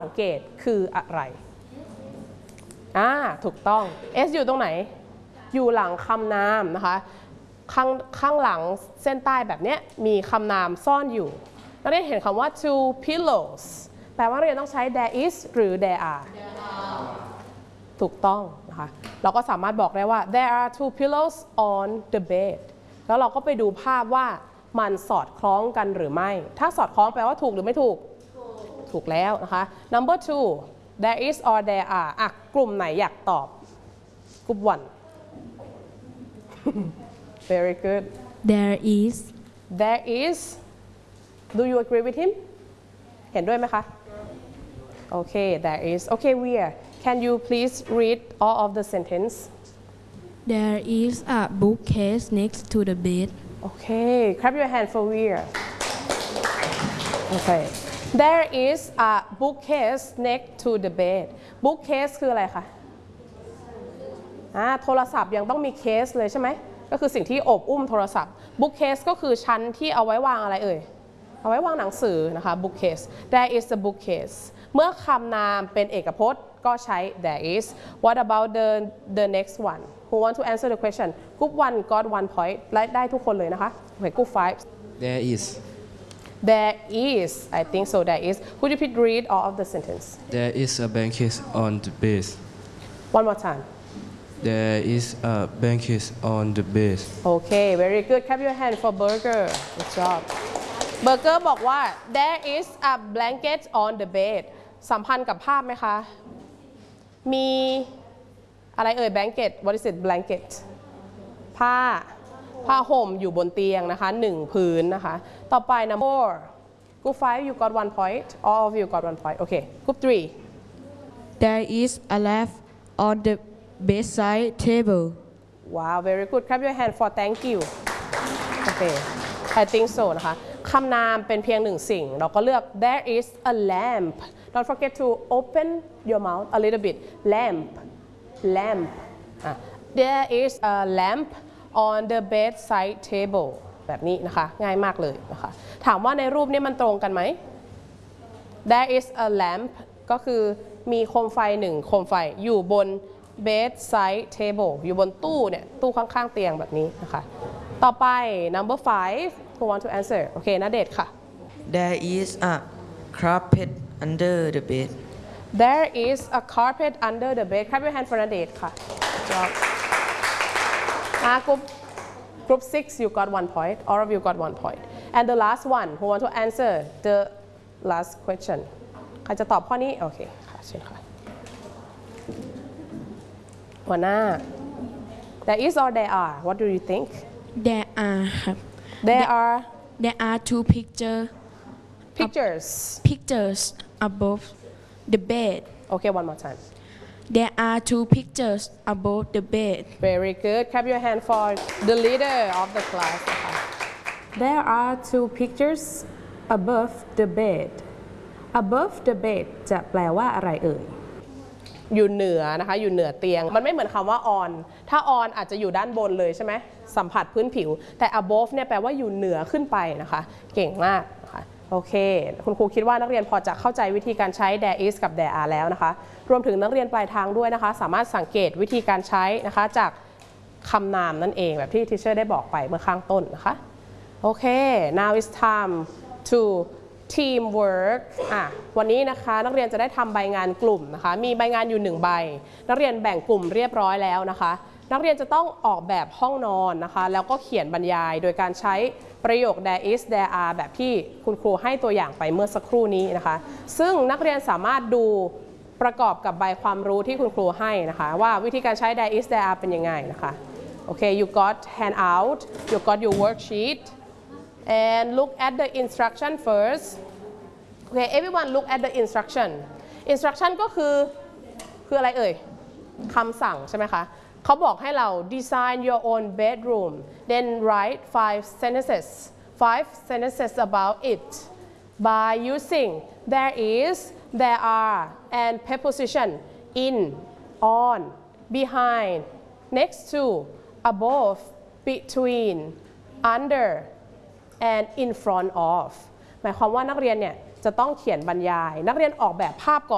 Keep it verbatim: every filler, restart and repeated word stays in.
สังเกตคืออะไรอ่าถูกต้อง S อยู่ตรงไหนอยู่หลังคำนามนะคะข้างข้างหลังเส้นใต้แบบนี้มีคำนามซ่อนอยู่เราได้เห็นคำว่า two pillows แปลว่าเราต้องใช้ there is หรือ there are ถูกต้องนะคะเราก็สามารถบอกได้ว่า there are two pillows on the bed แล้วเราก็ไปดูภาพว่ามันสอดคล้องกันหรือไม่ถ้าสอดคล้องแปลว่าถูกหรือไม่ถูกถูกแล้วนะคะ number two there is or there are อ่ะกลุ่มไหนอยากตอบกลุ่ม one very good there is there is do you agree with him เห็นด้วยไหมคะโอเค there is okay Weir can you please read all of the sentence there is a bookcase next to the bed okay clap your hand for Weir okay there is a bookcase next to the bed bookcase คืออะไรคะอ่าโทรศัพท์ยังต้องมีเคสเลยใช่ไหมก็คือสิ่งที่โอบอุ้มโทรศัพท์ bookcase ก็คือชั้นที่เอาไว้วางอะไรเอ่ยเอาไว้วางหนังสือนะคะ bookcase there is a bookcase เมื่อคำนามเป็นเอกพจน์ก็ใช้ there is what about the the next one who want to answer the question group one got one point และได้ทุกคนเลยนะคะโอเค group five there is there is I think so there is could you please read all of the sentence there is a blanket on the bed one more time there is a blanket on the bed okay very good clap your hand for Burger good job Burger บอกว่า there is a blanket on the bed สัมพันธ์กับภาพไหมคะมีอะไรเอ่ย blanket what is it blanket ผ้าผ้าห่มอยู่บนเตียงนะคะหนึ่งพื้นนะคะต่อไป number group five you got one point all of you got one point okay group three there is a lamp on the bedside table wow very good clap your hand for thank you okay I think so นะคะคำนามเป็นเพียงหนึ่งสิ่งเราก็เลือก there is a lamp don't forget to open your mouth a little bit lamp lamp there is a lamp on the bedside table แบบนี้นะคะง่ายมากเลยนะคะถามว่าในรูปนี้มันตรงกันไหม there is a lamp ก็คือมีโคมไฟหนึ่งโคมไฟอยู่บน bedside table อยู่บนตู้เนี่ยตู้ข้างๆเตียงแบบนี้นะคะต่อไป number five who want to answer โอเคณเดชน์ค่ะ there is a carpet under the bed there is a carpet under the bed clap your hand for ณเดชน์ค่ะ jobอ่ะ group group six you got one point all of you got one point and the last one who want to answer the last question ใครจะตอบข้อนี้โอเคค่ะเชิญค่ะหัวหน้า there is or there are what do you think there are there are there are two picture pictures pictures above the bed okay one more time there are two pictures above the bed very good clap your hand for the leader of the class there are two pictures above the bed above the bed จะแปลว่าอะไรเอ่ยอยู่เหนือนะคะอยู่เหนือเตียงมันไม่เหมือนคำว่า on ถ้า on อาจจะอยู่ด้านบนเลยใช่ไหมสัมผัสพื้นผิวแต่ above เนี่ยแปลว่าอยู่เหนือขึ้นไปนะคะเก่งมากนะคะโอเคคุณครูคิดว่านักเรียนพอจะเข้าใจวิธีการใช้ there is กับ there are แล้วนะคะรวมถึงนักเรียนปลายทางด้วยนะคะสามารถสังเกตวิธีการใช้นะคะจากคำนามนั่นเองแบบที่ทีเชอร์ได้บอกไปเมื่อข้างต้นนะคะโอเค now it's time to teamwork อ่ะวันนี้นะคะนักเรียนจะได้ทำใบงานกลุ่มนะคะมีใบงานอยู่หนึ่งใบนักเรียนแบ่งกลุ่มเรียบร้อยแล้วนะคะนักเรียนจะต้องออกแบบห้องนอนนะคะแล้วก็เขียนบรรยายโดยการใช้ประโยค there is there are แบบที่คุณครูให้ตัวอย่างไปเมื่อสักครู่นี้นะคะซึ่งนักเรียนสามารถดูประกอบกับใบความรู้ที่คุณครูให้นะคะว่าวิธีการใช้ there is there are เป็นยังไงนะคะโอเค you got handout you got your worksheet and look at the instruction first okay everyone look at the instruction instruction ก็คือคืออะไรเอ่ยคำสั่งใช่ไหมคะเขาบอกให้เรา design your own bedroom then write five sentences five sentences about it by using there is there are and preposition in on behind next to above between under and in front of หมายความว่านักเรียนเนี่ยจะต้องเขียนบรรยายนักเรียนออกแบบภาพก่อน